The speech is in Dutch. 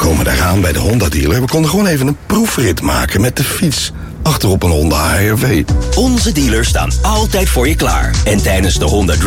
komen daar aan bij de Honda-dealer. We konden gewoon even een proefrit maken met de fiets. Achterop een Honda HR-V. Onze dealers staan altijd voor je klaar. En tijdens de Honda